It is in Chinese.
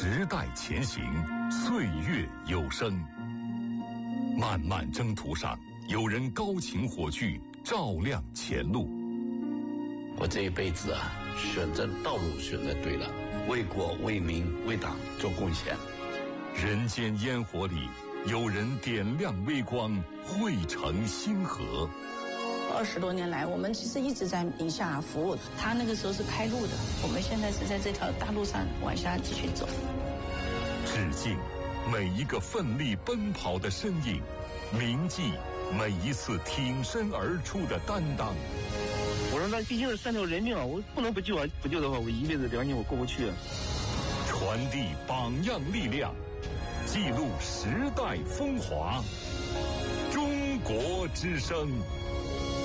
时代前行，岁月有声。漫漫征途上，有人高擎火炬，照亮前路。 我这一辈子啊，选择道路选择对了，为国为民为党做贡献。 人间烟火里，有人点亮微光，汇成星河。 20多年来，我们其实一直在宁夏服务。他那个时候是开路的，我们现在是在这条大路上往下继续走。 致敬每一个奋力奔跑的身影，铭记每一次挺身而出的担当。 我说那毕竟是3条人命啊，我不能不救啊！不救的话，我一辈子良心我过不去啊。 传递榜样力量，记录时代风华。中国之声。